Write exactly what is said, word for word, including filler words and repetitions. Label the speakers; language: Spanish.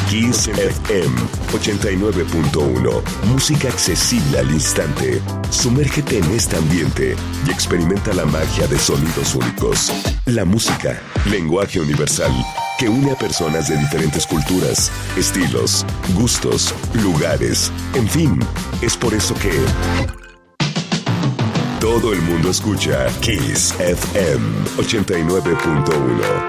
Speaker 1: Kiss F M ochenta y nueve punto uno. Música accesible al instante. Sumérgete en este ambiente y experimenta la magia de sonidos únicos. La música, lenguaje universal, que une a personas de diferentes culturas, estilos, gustos, lugares, en fin, es por eso que todo el mundo escucha Kiss F M ochenta y nueve punto uno.